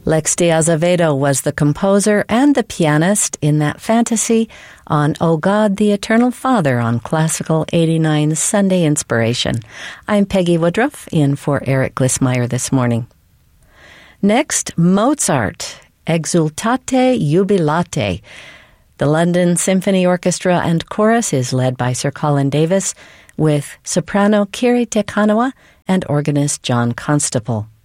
Lex de Azevedo was the composer and the pianist in that fantasy on O God, the Eternal Father on Classical 89's Sunday Inspiration. I'm Peggy Woodruff, in for Eric Glissmeyer this morning. Next, Mozart, Exultate Jubilate. The London Symphony Orchestra and Chorus is led by Sir Colin Davis, with soprano Kiri Te Kanawa and organist John Constable.